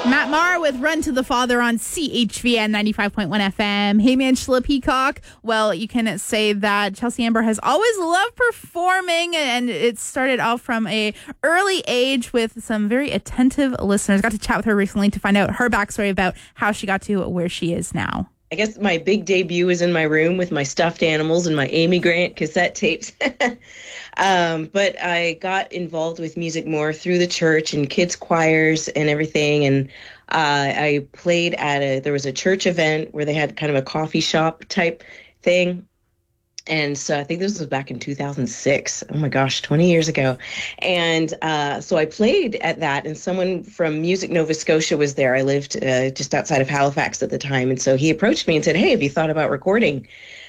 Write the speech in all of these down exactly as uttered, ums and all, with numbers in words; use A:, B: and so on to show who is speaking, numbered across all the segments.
A: Matt Maher with Run to the Father on C H V N ninety-five point one F M. Hey, man, Angela Peacock. Well, you can say that Chelsea Amber has always loved performing, and it started off from a early age with some very attentive listeners. Got to chat with her recently to find out her backstory about how she got to where she is now.
B: I guess my big debut was in my room with my stuffed animals and my Amy Grant cassette tapes. um, but I got involved with music more through the church and kids choirs and everything. And uh, I played at a, there was a church event where they had kind of a coffee shop type thing. And so I think this was back in two thousand six. Oh my gosh, twenty years ago. And uh, so I played at that, and someone from Music Nova Scotia was there. I lived uh, just outside of Halifax at the time. And so he approached me and said, hey, have you thought about recording?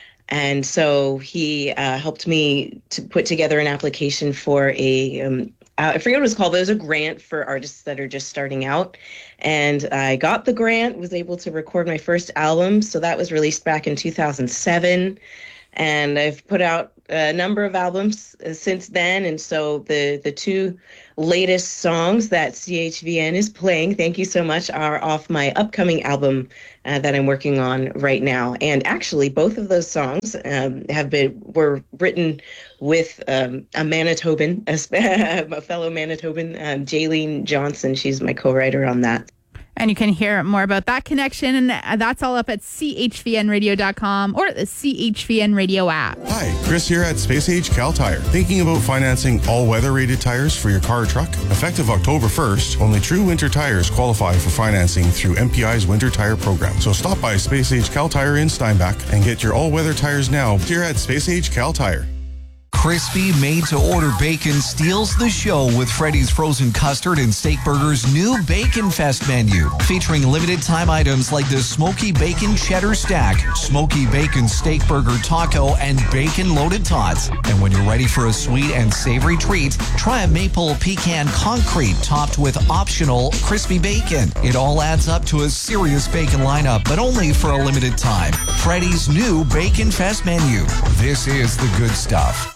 B: And so he uh, helped me to put together an application for a, um, I forget what it was called, but it was a grant for artists that are just starting out. And I got the grant, was able to record my first album. So that was released back in two thousand seven. And I've put out a number of albums since then. And so the, the two latest songs that C H V N is playing, thank you so much, are off my upcoming album uh, that I'm working on right now. And actually, both of those songs um, have been were written with um, a Manitoban, a, a fellow Manitoban, um, Jaylene Johnson. She's my co-writer on that.
A: And you can hear more about that connection, and that's all up at C H V N radio dot com or the C H V N Radio app.
C: Hi, Chris here at Space Age Cal Tire. Thinking about financing all-weather rated tires for your car or truck? Effective October first, only true winter tires qualify for financing through M P I's Winter Tire Program. So stop by Space Age Cal Tire in Steinbach and get your all-weather tires now here at Space Age Cal Tire.
D: Crispy made-to-order bacon steals the show with Freddy's Frozen Custard and Steakburger's new Bacon Fest menu, featuring limited-time items like the Smoky Bacon Cheddar Stack, Smoky Bacon Steakburger Taco, and Bacon Loaded Tots. And when you're ready for a sweet and savory treat, try a Maple Pecan Concrete topped with optional crispy bacon. It all adds up to a serious bacon lineup, but only for a limited time. Freddy's new Bacon Fest menu. This is the good stuff.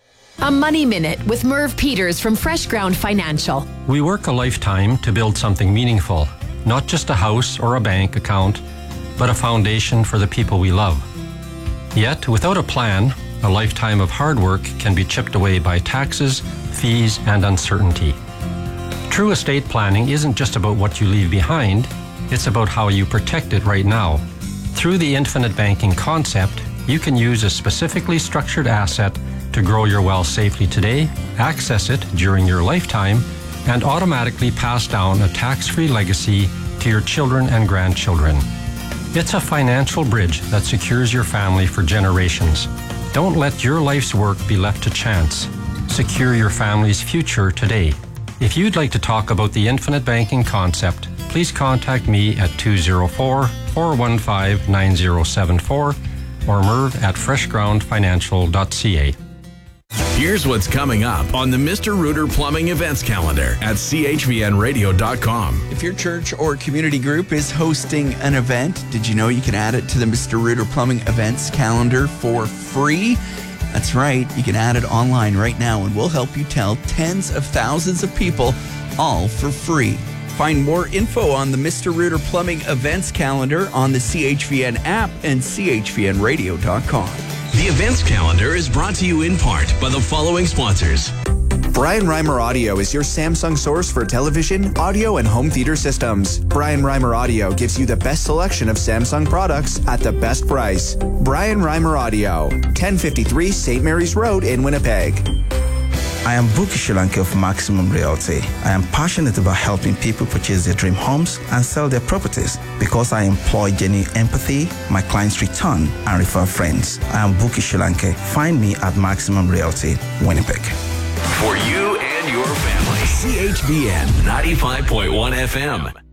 E: A Money Minute with Merv Peters from Fresh Ground Financial.
F: We work a lifetime to build something meaningful, not just a house or a bank account, but a foundation for the people we love. Yet, without a plan, a lifetime of hard work can be chipped away by taxes, fees, and uncertainty. True estate planning isn't just about what you leave behind, it's about how you protect it right now. Through the infinite banking concept, you can use a specifically structured asset to grow your wealth safely today, access it during your lifetime, and automatically pass down a tax-free legacy to your children and grandchildren. It's a financial bridge that secures your family for generations. Don't let your life's work be left to chance. Secure your family's future today. If you'd like to talk about the infinite banking concept, please contact me at two oh four, four one five, nine oh seven four or merv at fresh ground financial dot c a.
G: Here's what's coming up on the Mister Rooter Plumbing Events Calendar at C H V N radio dot com.
H: If your church or community group is hosting an event, did you know you can add it to the Mister Rooter Plumbing Events Calendar for free? That's right. You can add it online right now, and we'll help you tell tens of thousands of people, all for free. Find more info on the Mister Rooter Plumbing Events Calendar on the C H V N app and C H V N radio dot com.
G: The events calendar is brought to you in part by the following sponsors.
I: Brian Reimer Audio is your Samsung source for television, audio, and home theater systems. Brian Reimer Audio gives you the best selection of Samsung products at the best price. Brian Reimer Audio, ten fifty-three Saint Mary's Road in Winnipeg.
J: I am Buki Shilanke of Maximum Realty. I am passionate about helping people purchase their dream homes and sell their properties because I employ genuine empathy, my clients return, and refer friends. I am Buki Shilanke. Find me at Maximum Realty, Winnipeg.
G: For you and your family, C H V N ninety-five point one F M.